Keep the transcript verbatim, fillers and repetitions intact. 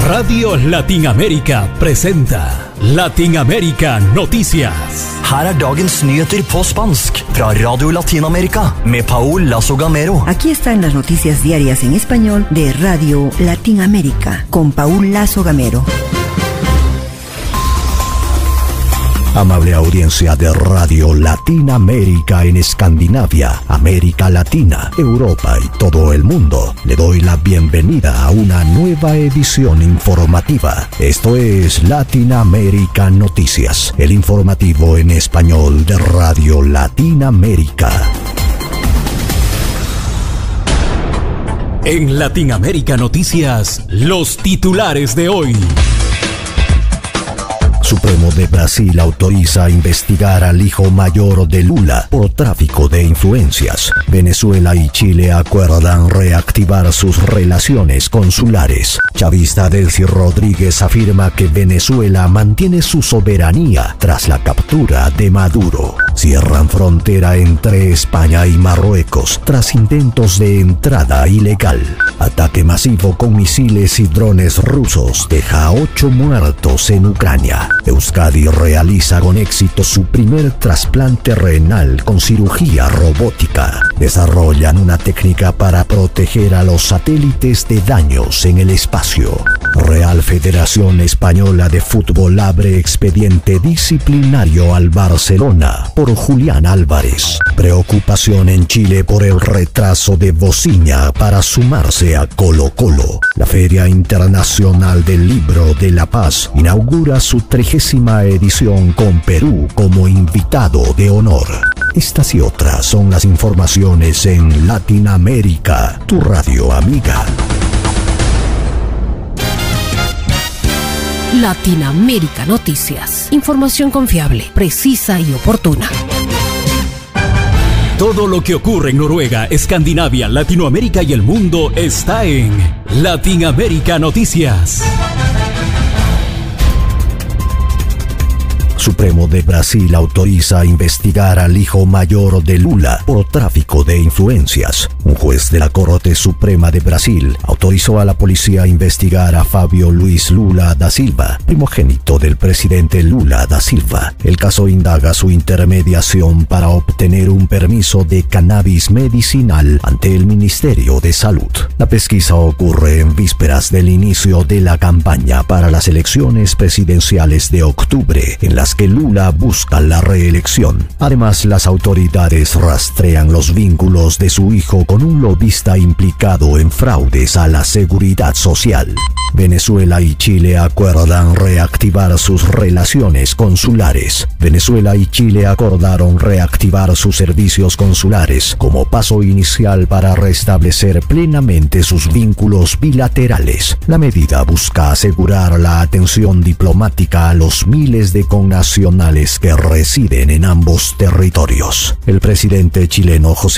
Radio Latinamérica presenta Latinamérica Noticias. Her er dagens nyheter på spansk fra Radio Latinamerika med Paul Lazo Gamero. Aquí están las noticias diarias en español de Radio Latinamérica con Paul Lazo Gamero. Amable audiencia de Radio Latinamérica en Escandinavia, América Latina, Europa y todo el mundo, le doy la bienvenida a una nueva edición informativa. Esto es Latinamérica Noticias, el informativo en español de Radio Latinamérica. En Latinamérica Noticias, los titulares de hoy. Supremo de Brasil autoriza a investigar al hijo mayor de Lula por tráfico de influencias. Venezuela y Chile acuerdan reactivar sus relaciones consulares. Chavista Delcy Rodríguez afirma que Venezuela mantiene su soberanía tras la captura de Maduro. Cierran frontera entre España y Marruecos tras intentos de entrada ilegal. Ataque masivo con misiles y drones rusos deja a ocho muertos en Ucrania. Euskadi realiza con éxito su primer trasplante renal con cirugía robótica. Desarrollan una técnica para proteger a los satélites de daños en el espacio. Real Federación Española de Fútbol abre expediente disciplinario al Barcelona por Julián Álvarez. Preocupación en Chile por el retraso de Bociña para sumarse a Colo-Colo. La Feria Internacional del Libro de La Paz inaugura su trigésima edición con Perú como invitado de honor. Estas y otras son las informaciones en Latinamérica, tu radio amiga. Latinamérica Noticias. Información confiable, precisa y oportuna. Todo lo que ocurre en Noruega, Escandinavia, Latinoamérica y el mundo está en Latinamérica Noticias. Supremo de Brasil autoriza a investigar al hijo mayor de Lula por tráfico de influencias. Un juez de la Corte Suprema de Brasil autorizó a la policía a investigar a Fábio Luiz Lula da Silva, primogénito del presidente Lula da Silva. El caso indaga su intermediación para obtener un permiso de cannabis medicinal ante el Ministerio de Salud. La pesquisa ocurre en vísperas del inicio de la campaña para las elecciones presidenciales de octubre, en las que Lula busca la reelección. Además, las autoridades rastrean los vínculos de su hijo con un lobista implicado en fraudes a la seguridad social. Venezuela y Chile acuerdan reactivar sus relaciones consulares. Venezuela y Chile acordaron reactivar sus servicios consulares como paso inicial para restablecer plenamente sus vínculos bilaterales. La medida busca asegurar la atención diplomática a los miles de connacionales que residen en ambos territorios. El presidente chileno José